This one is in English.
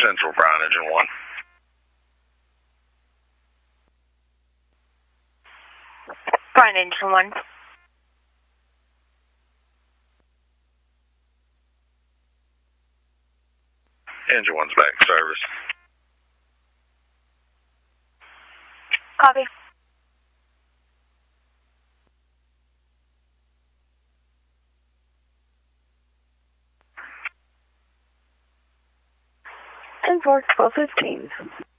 Central Brown, Engine 1. Brown, Engine 1. Engine 1's back in service. Copy. Ten 4, 12:15.